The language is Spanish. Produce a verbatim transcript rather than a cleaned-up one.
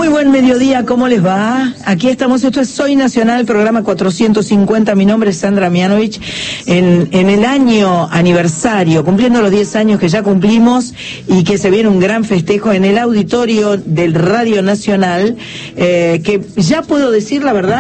Muy buen mediodía, ¿cómo les va? Aquí estamos, esto es Soy Nacional, programa cuatrocientos cincuenta, mi nombre es Sandra Mianovich, en, en el año aniversario, cumpliendo los diez años que ya cumplimos y que se viene un gran festejo en el auditorio del Radio Nacional, eh, que ya puedo decir la verdad,